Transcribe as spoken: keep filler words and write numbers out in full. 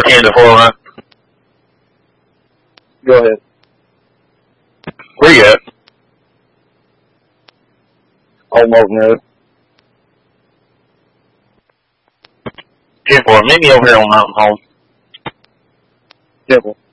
can before, right? Go ahead. Where you at? Old Moulton Road. ten four. Meet me over here on Mountain Home. Temple.